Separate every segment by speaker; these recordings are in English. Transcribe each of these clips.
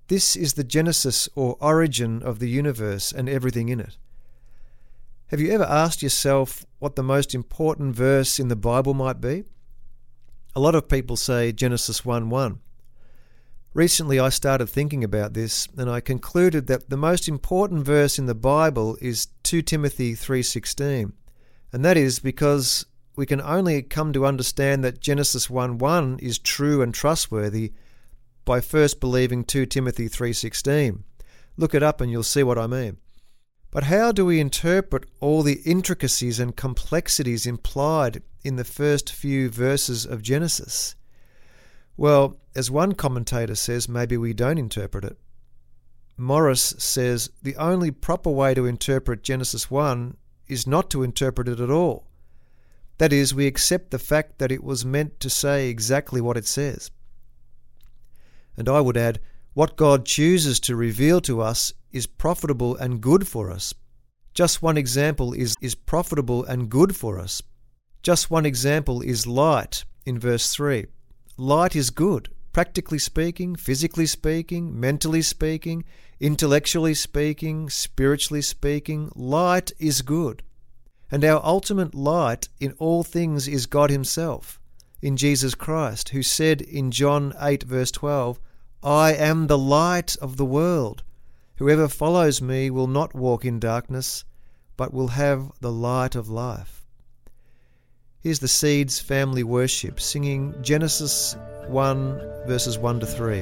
Speaker 1: This is the genesis or origin of the universe and everything in it. Have you ever asked yourself what the most important verse in the Bible might be? A lot of people say Genesis 1:1. Recently I started thinking about this, and I concluded that the most important verse in the Bible is 2 Timothy 3:16, and that is because we can only come to understand that Genesis 1:1 is true and trustworthy by first believing 2 Timothy 3:16. Look it up and you'll see what I mean. But how do we interpret all the intricacies and complexities implied in the first few verses of Genesis? Well, as one commentator says, maybe we don't interpret it. Morris says the only proper way to interpret Genesis 1 is not to interpret it at all. That is, we accept the fact that it was meant to say exactly what it says. And I would add, what God chooses to reveal to us is profitable and good for us. Just one example is profitable and good for us. Just one example is light in verse 3. Light is good, practically speaking, physically speaking, mentally speaking, intellectually speaking, spiritually speaking. Light is good. And our ultimate light in all things is God himself, in Jesus Christ, who said in John 8 verse 12, I am the light of the world. Whoever follows me will not walk in darkness, but will have the light of life. Here's the Seeds Family Worship singing Genesis 1 verses 1 to 3.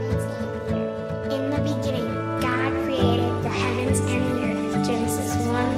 Speaker 2: In the beginning, God created the heavens and the earth. Genesis 1